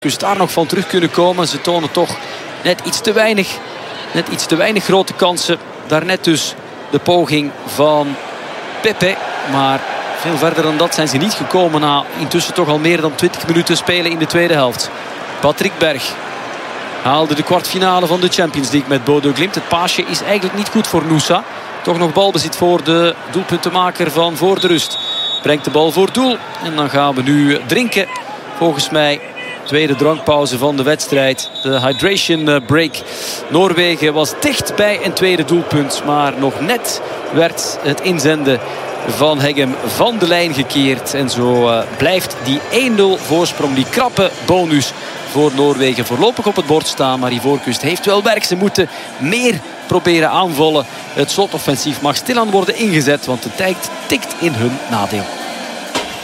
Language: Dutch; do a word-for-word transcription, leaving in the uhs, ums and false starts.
Dus daar nog van terug kunnen komen. Ze tonen toch net iets te weinig. Net iets te weinig grote kansen. Daarnet dus de poging van Pepe. Maar veel verder dan dat zijn ze niet gekomen na intussen toch al meer dan twintig minuten spelen in de tweede helft. Patrick Berg haalde de kwartfinale van de Champions League met Bodo Glimt. Het paasje is eigenlijk niet goed voor Nusa. Toch nog balbezit voor de doelpuntenmaker van voor de rust. Brengt de bal voor doel. En dan gaan we nu drinken. Volgens mij tweede drankpauze van de wedstrijd. De hydration break. Noorwegen was dicht bij een tweede doelpunt. Maar nog net werd het inzenden van Heggem van de lijn gekeerd. En zo uh, blijft die één nul voorsprong, die krappe bonus voor Noorwegen voorlopig op het bord staan. Maar Ivoorkust heeft wel werk. Ze moeten meer proberen aanvallen. Het slotoffensief mag stilaan worden ingezet, want de tijd tikt in hun nadeel.